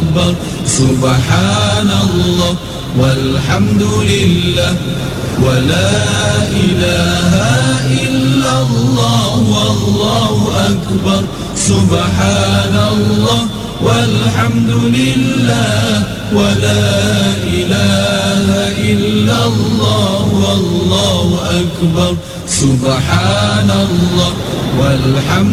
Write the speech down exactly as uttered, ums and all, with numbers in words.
أكبر سبحان الله والحمد لله ولا إله إلا الله والله أكبر سبحان الله والحمد لله ولا إله إلا الله والله أكبر سبحان الله والحمد